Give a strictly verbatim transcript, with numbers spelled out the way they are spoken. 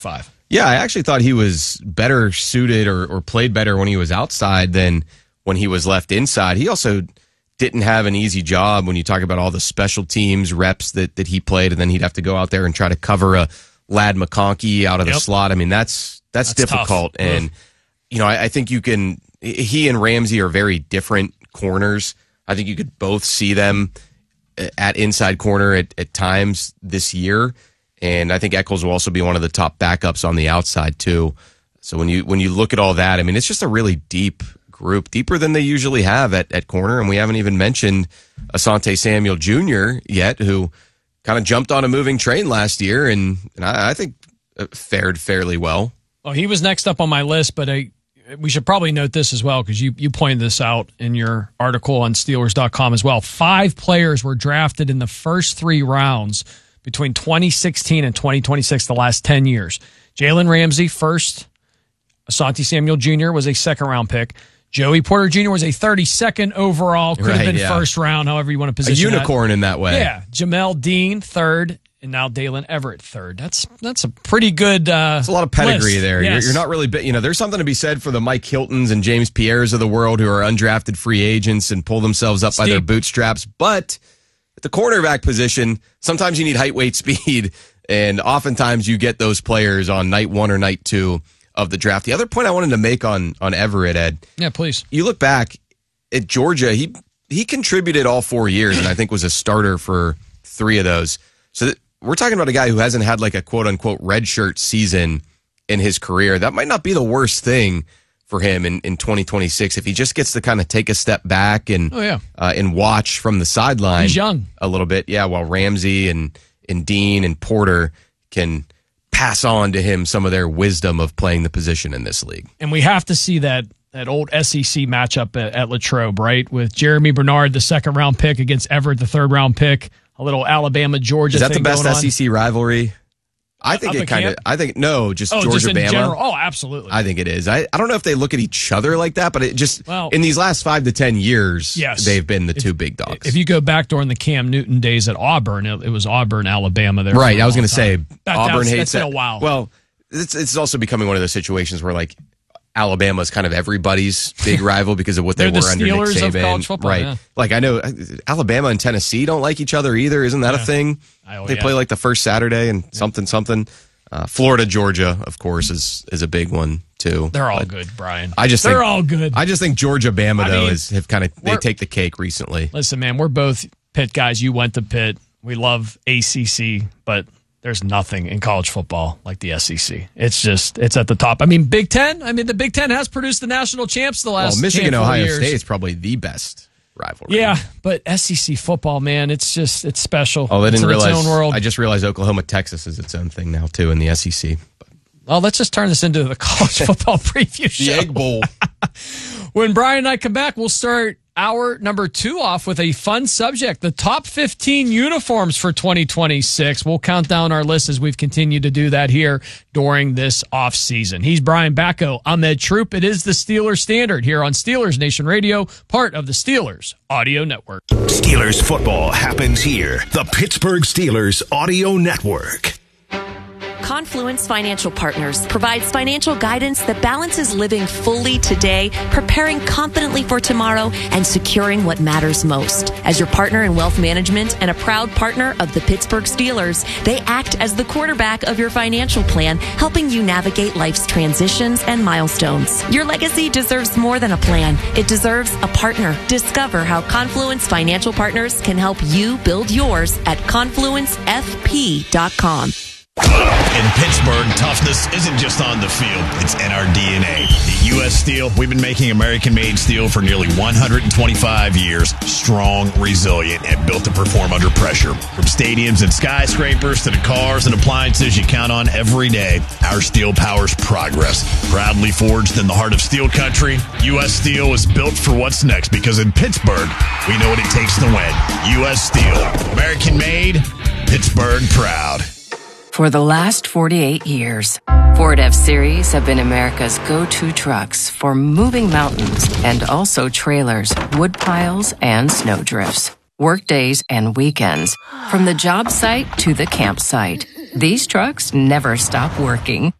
five. Yeah, I actually thought he was better suited or, or played better when he was outside than when he was left inside. He also didn't have an easy job when you talk about all the special teams reps that, that he played, and then he'd have to go out there and try to cover a Ladd McConkey out of the Yep. slot. I mean, that's that's, That's difficult. tough. And, you know, I, I think you can, he and Ramsey are very different corners. I think you could both see them at inside corner at, at times this year. And I think Echols will also be one of the top backups on the outside too. So when you when you look at all that, I mean, it's just a really deep group, deeper than they usually have at, at corner. And we haven't even mentioned Asante Samuel Junior yet, who kind of jumped on a moving train last year, and, and I, I think fared fairly well. Well, he was next up on my list, but I, we should probably note this as well, because you, you pointed this out in your article on Steelers dot com as well. Five players were drafted in the first three rounds between twenty sixteen and twenty twenty-six, the last ten years. Jalen Ramsey, first. Asante Samuel Junior was a second-round pick. Joey Porter Junior was a thirty-second overall. Could Right, have been yeah. first round, however you want to A position unicorn that. in that way. Yeah. Jamel Dean, third. And now Dalen Everett, third. That's that's a pretty good uh It's a lot of pedigree list. there. Yes. You're, you're not really, you know, there's something to be said for the Mike Hiltons and James Pierres of the world who are undrafted free agents and pull themselves up by their Steep. bootstraps. But at the cornerback position, sometimes you need height, weight, speed. And oftentimes you get those players on night one or night two of the draft. The other point I wanted to make on, on Everett, Ed. Yeah, please. You look back at Georgia, he he contributed all four years and I think was a starter for three of those. So that, we're talking about a guy who hasn't had like a quote-unquote redshirt season in his career. That might not be the worst thing for him in, in twenty twenty-six if he just gets to kind of take a step back and Oh, yeah. uh, and watch from the sideline. He's young. A little bit, yeah, while Ramsey and, and Dean and Porter can pass on to him some of their wisdom of playing the position in this league. And we have to see that that old S E C matchup at, at Latrobe, right? With Jeremy Bernard, the second-round pick, against Everett, the third-round pick. A little Alabama-Georgia Is that thing the best going S E C rivalry? I think Up it at kind of. camp? I think no, just Oh, Georgia just in Bama. general? Oh, absolutely. I think it is. I, I don't know if they look at each other like that, but it just Well, in these last five to ten years, Yes. they've been the If- two big dogs. If you go back during the Cam Newton days at Auburn, it, it was Auburn, Alabama. There, right, for a I was long going to say time. That- Auburn that's, hates that's it. been a while. Well, it's it's also becoming one of those situations where like Alabama's kind of everybody's big rival because of what they They're were the under Nick Steelers Saban. of college football, right? yeah. Like I know uh, Alabama and Tennessee don't like each other either. Isn't that a thing? Oh, they yeah. play like the first Saturday and something something. Uh, Florida, Georgia, of course, is is a big one too. They're all But good, Brian. I just They're think, all good. I just think Georgia, Bama I though mean, is have kind of they we're- take the cake recently. Listen, man, we're both Pitt guys. You went to Pitt. We love A C C, but there's nothing in college football like the S E C. It's just, it's at the top. I mean, Big Ten. I mean, the Big Ten has produced the national champs the last Well, Michigan, handful of Ohio years. State is probably the best rivalry. Yeah, but S E C football, man, it's just, it's special. Oh, I It's didn't in its realize. own world. I just realized Oklahoma, Texas is its own thing now too in the S E C. Well, let's just turn this into the college football preview show. The Egg Bowl. When Brian and I come back, we'll start hour number two off with a fun subject, the top fifteen uniforms for twenty twenty-six. We'll count down our list as we've continued to do that here during this off season. He's Brian Bacco. I'm Ed Troop. It is the Steelers Standard here on Steelers Nation Radio, part of the Steelers Audio Network. Steelers football happens here. The Pittsburgh Steelers Audio Network. Confluence Financial Partners provides financial guidance that balances living fully today, preparing confidently for tomorrow, and securing what matters most. As your partner in wealth management and a proud partner of the Pittsburgh Steelers, they act as the quarterback of your financial plan, helping you navigate life's transitions and milestones. Your legacy deserves more than a plan. It deserves a partner. Discover how Confluence Financial Partners can help you build yours at confluence f p dot com. In Pittsburgh, toughness isn't just on the field, it's in our D N A. At U S Steel, we've been making American-made steel for nearly one hundred twenty-five years. Strong, resilient, and built to perform under pressure. From stadiums and skyscrapers to the cars and appliances you count on every day, our steel powers progress. Proudly forged in the heart of steel country, U S Steel is built for what's next because in Pittsburgh, we know what it takes to win. U S Steel. American-made, Pittsburgh proud. For the last forty-eight years, Ford F-Series have been America's go-to trucks for moving mountains and also trailers, wood piles, and snowdrifts. Workdays and weekends, from the job site to the campsite. These trucks never stop working.